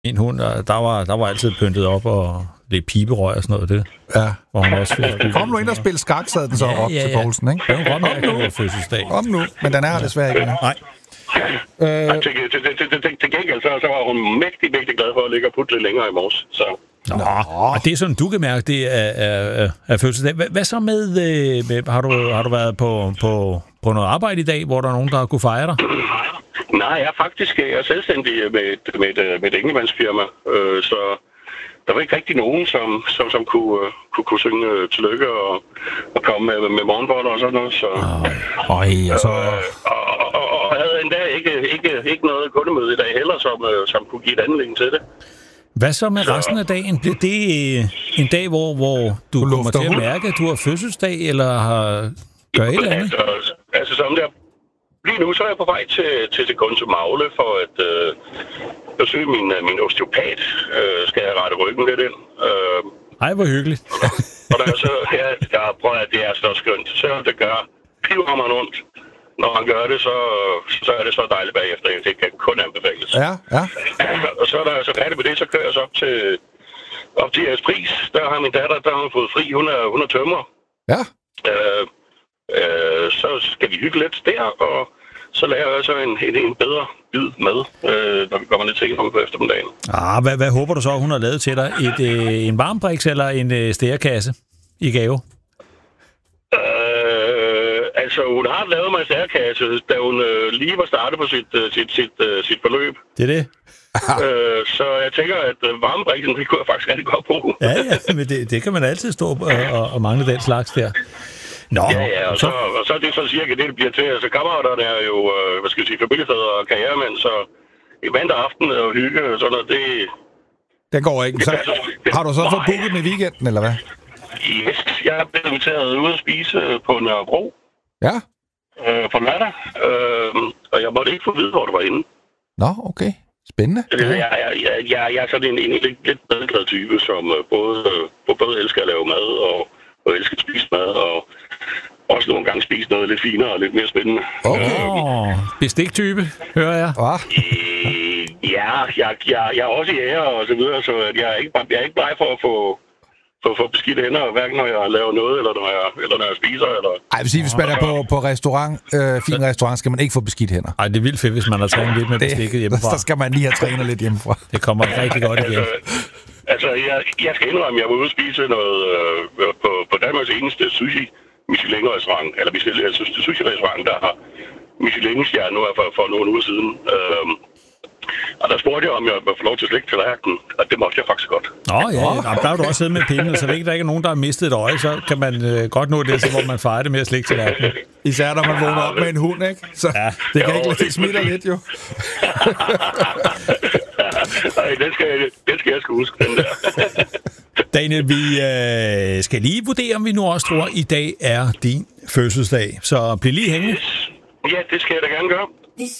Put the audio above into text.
Min hund, der var altid pyntet op og lidt piberøg og sådan noget. Det. Ja. Hvor hun også kom nu ind og spille skak, sad den så op til Poulsen, ikke? Det var godt nok på fødselsdag. Kom nu, men den er desværre ikke mere. Nej. Til gengæld, så var hun mægtig glad for at ligge og putte lidt længere i morges. Så. Nå. Og det er sådan, du kan mærke, det er fødselsdag. Hvad så med har du været på noget arbejde i dag, hvor der er nogen, der kunne fejre dig? Nej, jeg er selvstændig med et enkeltmandsfirma, så der var ikke rigtig nogen, som kunne synge tillykke og komme med morgenboller og sådan noget. Så. Og havde endda ikke noget kundemøde i dag heller, som kunne give et anledning til det. Hvad så med resten af dagen? Bliver det en dag, hvor du kommer til at mærke, at du har fødselsdag, eller gør et eller andet? Altså som der. Lige nu så er jeg på vej til Gunse-Magle for at besøge min osteopat. Skal jeg rette ryggen lidt ind. Ej, hvor hyggeligt. Og der er så jeg prøver, at det er så skønt. Selvom det gør pivhammeren ondt. Når man gør det, så er det så dejligt bagefter. Det kan kun anbefales. Ja. Og så er der så færdigt med det, så kører jeg så op til jeres pris. Der har min datter, der har fået fri. Hun er tømrer. Ja. Så skal vi hygge lidt der, og så laver jeg så en bedre bid med, når vi kommer lidt senere på eftermiddagen. Hvad håber du så, hun har lavet til dig? En varmbriks eller en stærekasse i gave? Altså, hun har lavet mig en stærekasse, da hun lige var startet på sit forløb. Det er det? Så jeg tænker, at varmebriksen, det kunne jeg faktisk rigtig godt bruge. Ja, men det kan man altid stå og mangle den slags der. Nå, ja, og så er det så cirka det bliver til. Altså, kammeraterne er jo, familiefædre og karrieremænd, så i mandag aften og hygge og sådan noget, det går ikke. Så, har du så fået booket med weekenden, eller hvad? Yes, jeg er blevet inviteret ude at spise på Nørrebro. Ja? På lørdag. Og jeg måtte ikke få vide, hvor det var inde. Nå, okay. Spændende. Jeg er sådan en lidt madglad type, som både elsker at lave mad og elsker at spise mad, og også nogle gange spise noget lidt finere og lidt mere spændende. Okay. Bestiktype, hører jeg. Jeg er også i ære og så videre, så jeg er ikke bleg for at få beskidte hænder, hverken når jeg laver noget, eller når jeg spiser. Eller. Ej, jeg vil sige, hvis man er på restaurant, fin restaurant, skal man ikke få beskidte hænder. Ej, det er vildt fedt, hvis man har trænet lidt med bestikket hjemmefra. Så skal man lige have trænet lidt hjemmefra. Det kommer rigtig godt igen. Altså, jeg skal indrømme, at jeg var ude at spise noget på Danmarks eneste Michelin-restaurant, eller sushi-restaurant, der har Michelin-stjerne nu for nogle uger siden. Og der spurgte jeg, om jeg ville få lov til at slikke tallerkenen, og det måtte jeg faktisk godt. Der er du også siddet med pinden, så længe der ikke er nogen, der har mistet et øje, så kan man godt nå det, hvor man fejrer det med at slikke tallerkenen. Især når man vågner op med en hund, ikke? Så det kan ikke lade det smitte lidt, jo. Nej, den skal jeg sgu huske, den der. Daniel, vi skal lige vurdere, om vi nu også tror, at i dag er din fødselsdag. Så bliv lige hængende. Ja, det skal jeg da gerne gøre.